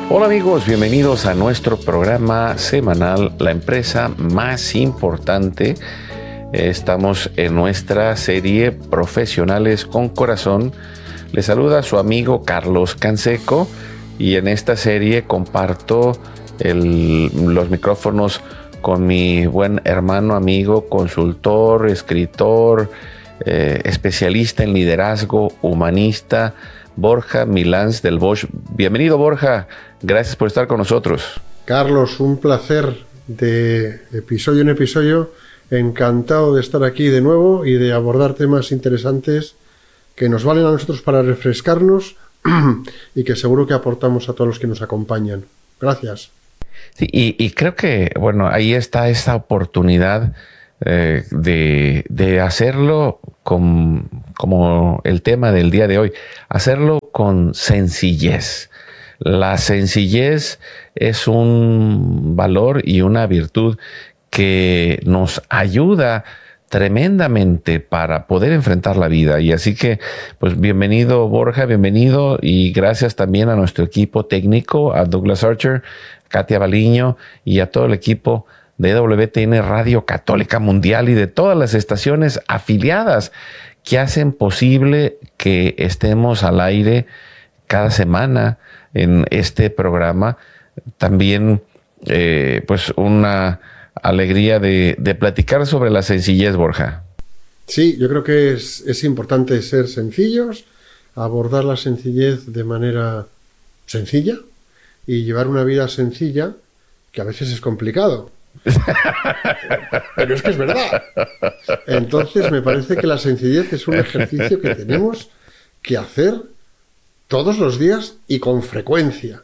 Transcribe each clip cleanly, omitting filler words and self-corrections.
Hola amigos, bienvenidos a nuestro programa semanal, La Empresa Más Importante. Estamos en nuestra serie Profesionales con Corazón. Les saluda su amigo Carlos Canseco y en esta serie comparto los micrófonos con mi buen hermano, amigo, consultor, escritor, especialista en liderazgo, humanista, Borja Milans del Bosch. Bienvenido, Borja. Gracias por estar con nosotros. Carlos, un placer de episodio en episodio. Encantado de estar aquí de nuevo y de abordar temas interesantes que nos valen a nosotros para refrescarnos y que seguro que aportamos a todos los que nos acompañan. Gracias. Sí, y creo que, bueno, ahí está esa oportunidad de hacerlo como el tema del día de hoy, hacerlo con sencillez. La sencillez es un valor y una virtud que nos ayuda tremendamente para poder enfrentar la vida. Y así que, pues bienvenido Borja, bienvenido, y gracias también a nuestro equipo técnico, a Douglas Archer, Katia Baliño y a todo el equipo de WTN Radio Católica Mundial y de todas las estaciones afiliadas que hacen posible que estemos al aire cada semana en este programa. También, pues una alegría de platicar sobre la sencillez, Borja. Sí, yo creo que es importante ser sencillos, abordar la sencillez de manera sencilla y llevar una vida sencilla, que a veces es complicado. Pero es que es verdad. Entonces me parece que la sencillez es un ejercicio que tenemos que hacer todos los días y con frecuencia.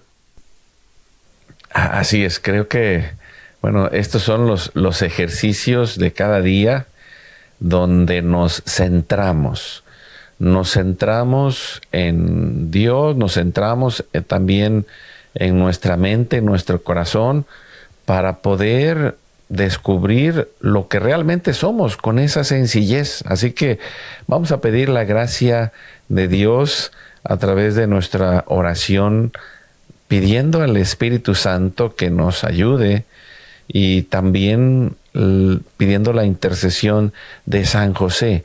Así es, creo que, bueno, estos son los ejercicios de cada día donde nos centramos. Nos centramos en Dios, nos centramos también en nuestra mente, en nuestro corazón, para poder descubrir lo que realmente somos con esa sencillez. Así que vamos a pedir la gracia de Dios a través de nuestra oración, pidiendo al Espíritu Santo que nos ayude y también pidiendo la intercesión de San José,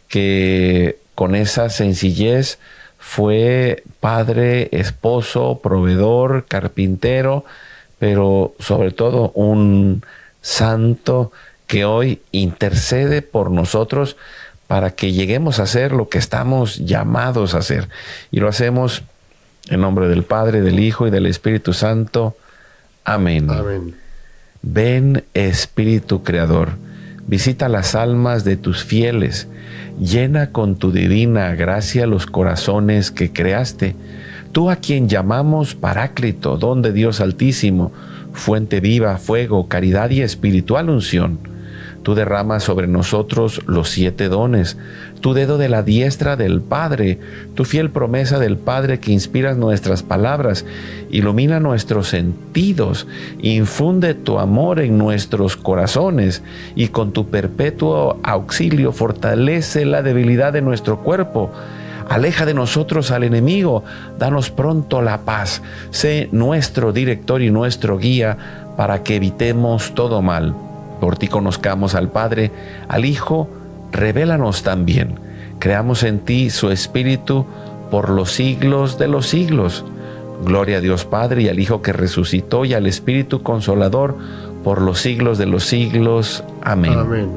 que con esa sencillez fue padre, esposo, proveedor, carpintero, pero sobre todo un santo que hoy intercede por nosotros para que lleguemos a ser lo que estamos llamados a ser. Y lo hacemos en nombre del Padre, del Hijo y del Espíritu Santo. Amén. Amén. Ven, Espíritu Creador, visita las almas de tus fieles, llena con tu divina gracia los corazones que creaste. Tú a quien llamamos Paráclito, don de Dios Altísimo, fuente viva, fuego, caridad y espiritual unción. Tú derramas sobre nosotros los 7 dones, tu dedo de la diestra del Padre, tu fiel promesa del Padre que inspiras nuestras palabras, ilumina nuestros sentidos, infunde tu amor en nuestros corazones y con tu perpetuo auxilio fortalece la debilidad de nuestro cuerpo. Aleja de nosotros al enemigo, danos pronto la paz, sé nuestro director y nuestro guía para que evitemos todo mal. Por ti conozcamos al Padre, al Hijo, revélanos también. Creamos en ti su Espíritu por los siglos de los siglos. Gloria a Dios Padre y al Hijo que resucitó y al Espíritu Consolador por los siglos de los siglos. Amén. Amén.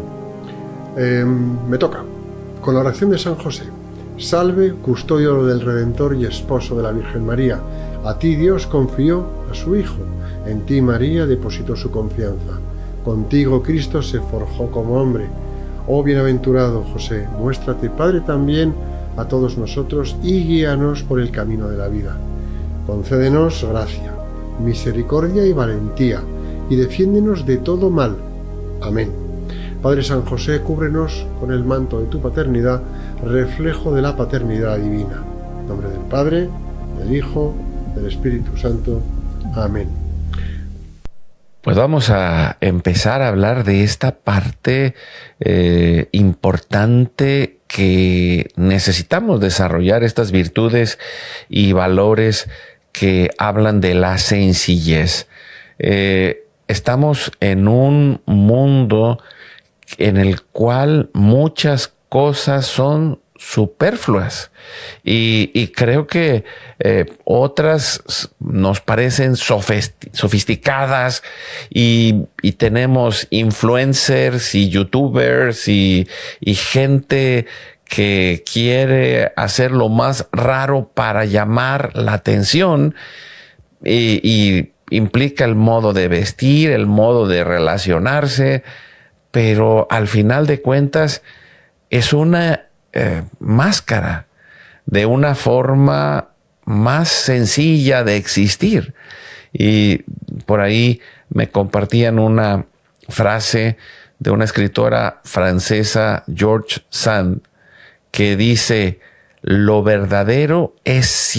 Me toca. Con la oración de San José. Salve, custodio del Redentor y esposo de la Virgen María. A ti Dios confió a su Hijo. En ti María depositó su confianza. Contigo Cristo se forjó como hombre. Oh bienaventurado José, muéstrate Padre también a todos nosotros y guíanos por el camino de la vida. Concédenos gracia, misericordia y valentía, y defiéndenos de todo mal. Amén. Padre San José, cúbrenos con el manto de tu paternidad, reflejo de la paternidad divina. En nombre del Padre, del Hijo, del Espíritu Santo. Amén. Pues vamos a empezar a hablar de esta parte importante que necesitamos desarrollar, estas virtudes y valores que hablan de la sencillez. Estamos en un mundo en el cual muchas cosas son superfluas y creo que otras nos parecen sofisticadas y tenemos influencers y youtubers y gente que quiere hacer lo más raro para llamar la atención y implica el modo de vestir, el modo de relacionarse, pero al final de cuentas es una máscara de una forma más sencilla de existir. Y por ahí me compartían una frase de una escritora francesa, George Sand, que dice: lo verdadero es